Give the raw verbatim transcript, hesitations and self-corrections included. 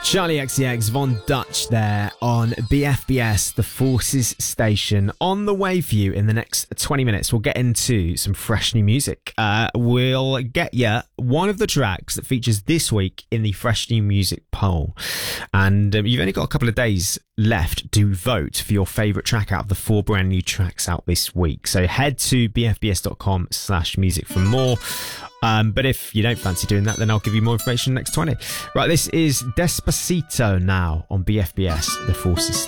Charlie X C X, Von Dutch there on B F B S, the Forces Station. On the way for you in the next twenty minutes, we'll get into some fresh new music. Uh, we'll get you one of the tracks that features this week in the fresh new music poll. And um, you've only got a couple of days left to vote for your favourite track out of the four brand new tracks out this week. So head to bfbs.com slash music for more. Um, but if you don't fancy doing that, then I'll give you more information next twenty. Right, this is Despacito now on B F B S, the Forces.